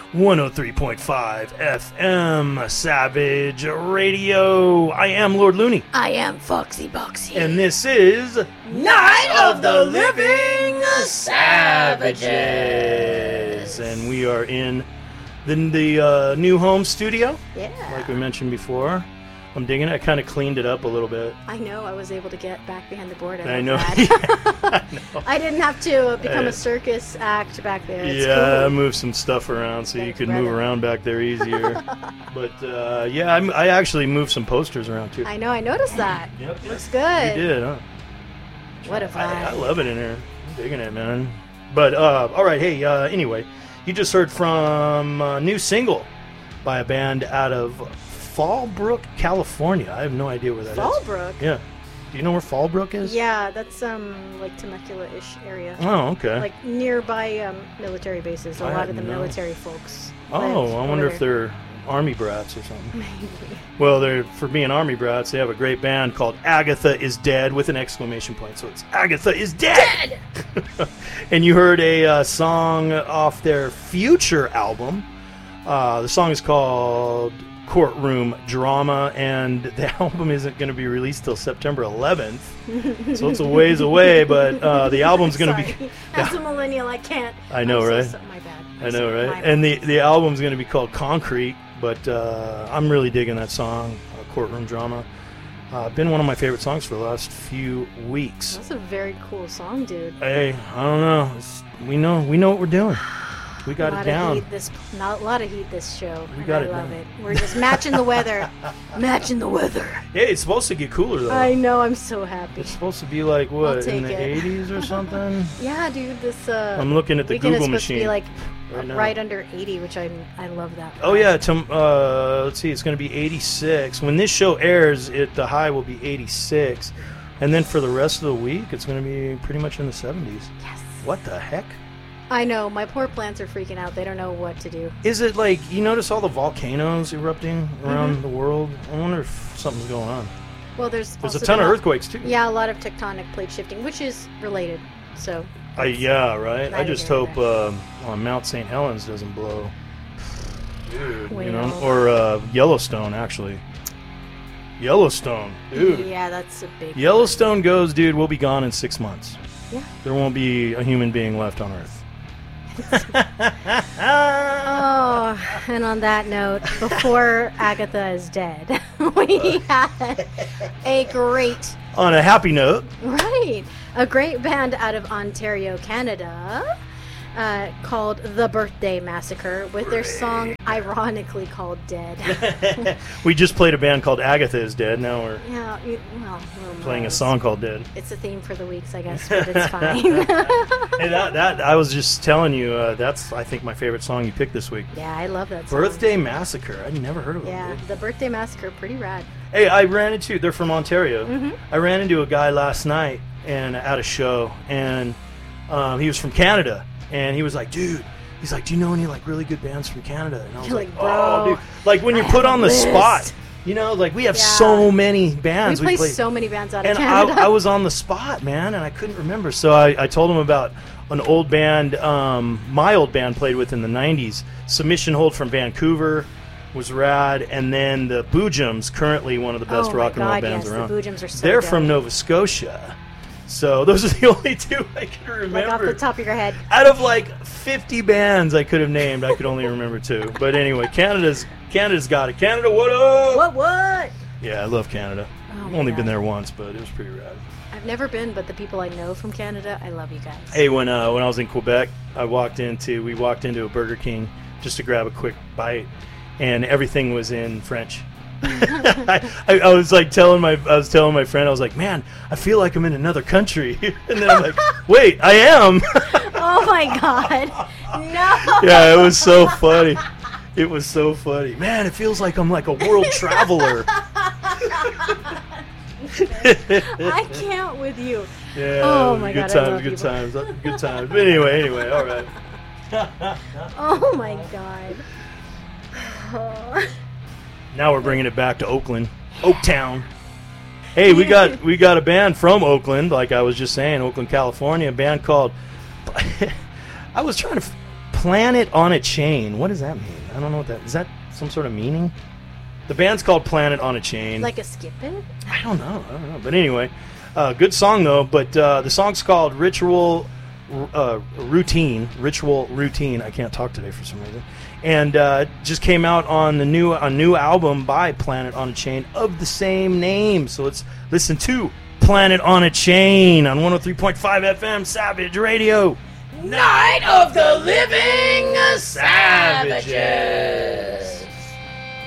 103.5 FM Savage Radio. I am Lord Looney. I am Foxy Boxy. And this is Night of the Living Savages. And we are in the new home studio. Yeah. Like we mentioned before. I'm digging it. I kind of cleaned it up a little bit. I know. I was able to get back behind the board. I know. I know. I didn't have to become a circus act back there. It's cool. I cool. moved some stuff around so you could move brother. around back there easier. But I actually moved some posters around too. I know. I noticed that. Yep. Looks good. You did, huh? What a vibe. I love it in here. I'm digging it, man. But, all right, hey, anyway, you just heard from a new single by a band out of Fallbrook, California. I have no idea where that is. Fallbrook? Yeah. Do you know where Fallbrook is? Yeah, that's like Temecula-ish area. Oh, okay. Like nearby military bases. A I lot of the didn't know. military folks. Oh, live I wonder over if there. they're Army brats or something. Maybe. Well, for being Army brats, they have a great band called Agatha is Dead with an exclamation point. So it's Agatha is Dead! And you heard a song off their Future album. The song is called Courtroom Drama, and the album isn't going to be released till September 11th. So it's a ways away, but the album's going to be... As a millennial, I can't. I know, right? My bad. I know, right? And the album's going to be called Concrete, but I'm really digging that song, Courtroom Drama. Been one of my favorite songs for the last few weeks. That's a very cool song, dude. Hey, I don't know. We know what we're doing. We got it down. Not a lot of heat this show. We got it I love down. it. We're just matching the weather. Matching the weather. Hey, it's supposed to get cooler though. I know. I'm so happy. It's supposed to be like what, I'll take in the it. 80s or something? Yeah, dude. This I'm looking at the weekend Google is supposed machine to be like right now. under 80, which I love that. Oh yeah, let's see, it's going to be 86. When this show airs, the high will be 86, and then for the rest of the week, it's going to be pretty much in the 70s. Yes. What the heck? I know. My poor plants are freaking out. They don't know what to do. Is it like you notice all the volcanoes erupting around the world? I wonder if something's going on. Well, there's a also ton of been earthquakes too. Yeah, a lot of tectonic plate shifting, which is related. So. Yeah, right. I neither just here nor hope Mount St. Helens doesn't blow. Dude, Well. or Yellowstone actually. Yellowstone, dude. Yeah, that's a big. Yellowstone goes, dude. We'll be gone in 6 months. Yeah. There won't be a human being left on Earth. Oh, and on that note, before Agatha is dead, we had a great, On a happy note, a great band out of Ontario, Canada, called The Birthday Massacre, with their song ironically called Dead. we just played a band called Agatha is Dead. Now we're Yeah, well, playing a song called Dead. It's a theme for the weeks, I guess, but it's fine. Hey, that I was just telling you, that's I think my favorite song you picked this week. Yeah, I love that song. Birthday Massacre. I'd never heard of it. Yeah, The Birthday Massacre, pretty rad. Hey, they're from Ontario. I ran into a guy last night and at a show, and he was from Canada, and he was like, dude, he's like, do you know any like really good bands from Canada? And I was You're like, like, bro, oh, dude. Like when you're I put have on a the list. spot, you know, like we have Yeah. so many bands. We play play so many bands out of and Canada. I was on the spot, man, and I couldn't remember. So I told him about an old band, my old band played with in the 90s. Submission Hold from Vancouver was rad, and then the Boojums, currently one of the best Oh my rock and roll God, bands yes, around. the Boojums are so They're dope. from Nova Scotia. So those are the only two I can remember. Like off the top of your head. Out of like 50 bands I could have named, I could only remember two. But anyway, Canada's got it. Canada, what up? What? Yeah, I love Canada. Oh I've my only God. been there once, but it was pretty rad. I've never been, but the people I know from Canada, I love you guys. Hey, when I was in Quebec, we walked into a Burger King just to grab a quick bite, and everything was in French. I was like telling my friend, I was like, man, I feel like I'm in another country, and then I'm like, wait, I am. Oh my God. No. Yeah, it was so funny. It was so funny, man. It feels like I'm like a world traveler. I can't with you. Yeah. Oh my good God, I times, love good you. times, good times. But anyway, all right. Oh my God. Oh. Now we're bringing it back to Oakland, Oaktown. Hey, we got a band from Oakland, like I was just saying, Oakland, California. A band called. I was trying to Planet on a Chain. What does that mean? I don't know what that is. That some sort of meaning? The band's called Planet on a Chain. Like a skip it? I don't know. But anyway, good song though. But the song's called Ritual Routine. I can't talk today for some reason. And just came out on a new album by Planet on a Chain of the same name. So let's listen to Planet on a Chain on 103.5 FM Savage Radio. Night of the Living Savages.